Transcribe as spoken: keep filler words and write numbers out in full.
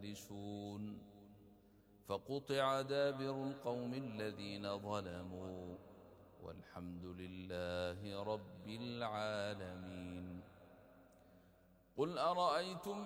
يفلسون فقطع دابر القوم الذين ظلموا والحمد لله رب العالمين. قل أرأيتم